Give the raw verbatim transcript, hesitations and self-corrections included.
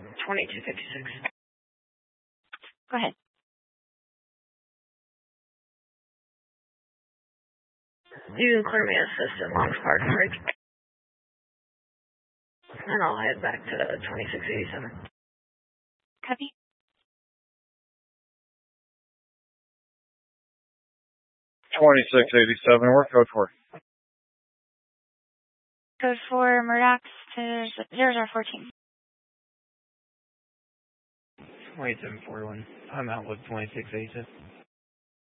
twenty-two fifty-six. Go ahead. You can clear me a system on Spark Break. And I'll head back to twenty-six eighty-seven. Copy. twenty-six eighty-seven, where code for? Code for Murdoch to zero zero fourteen. twenty-seven forty-one. I'm out with twenty-six eighty-seven.